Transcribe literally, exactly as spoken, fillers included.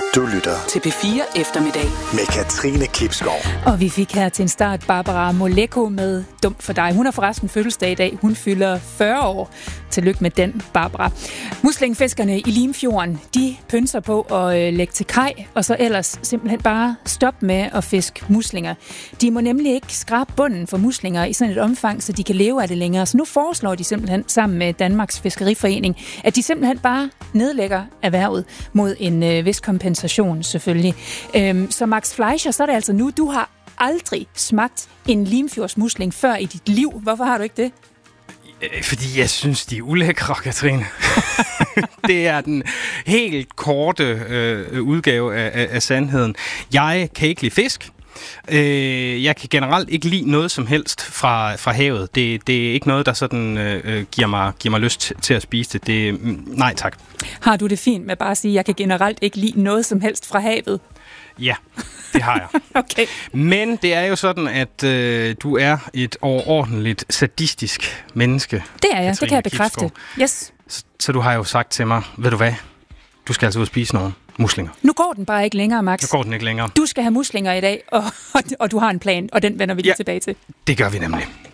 Du lytter til P fire Eftermiddag med Katrine Klipskov. Og vi fik her til en start Barbara Moleko med Dum for dig. Hun har forresten fødselsdag i dag. Hun fylder fyrre år. Tillykke med den, Barbara. Muslingfiskerne i Limfjorden, de pynser på at lægge til kaj, og så ellers simpelthen bare stoppe med at fiske muslinger. De må nemlig ikke skrabe bunden for muslinger i sådan et omfang, så de kan leve af det længere. Så nu foreslår de simpelthen sammen med Danmarks Fiskeriforening, at de simpelthen bare nedlægger erhvervet mod en øh, vis kompensation selvfølgelig. Øhm, så Max Fleischer, så er det altså nu, du har aldrig smagt en limfjordsmusling før i dit liv. Hvorfor har du ikke det? Fordi jeg synes, de er ulækre, Katrine. Det er den helt korte øh, udgave af, af, af sandheden. Jeg kan ikke lide fisk. Øh, jeg kan generelt ikke lide noget som helst fra, fra havet. Det, det er ikke noget, der sådan øh, giver, mig, giver mig lyst til at spise det. det. Nej, tak. Har du det fint med bare at sige, at jeg kan generelt ikke lide noget som helst fra havet? Ja, det har jeg. Okay. Men det er jo sådan, at øh, du er et overordentligt sadistisk menneske. Det er jeg, det kan jeg bekræfte. Yes. Så, så du har jo sagt til mig, ved du hvad, du skal altså ud og spise nogle muslinger. Nu går den bare ikke længere, Max. Nu går den ikke længere. Du skal have muslinger i dag, og, og, og du har en plan, og den vender vi lige ja, tilbage til. Det gør vi nemlig.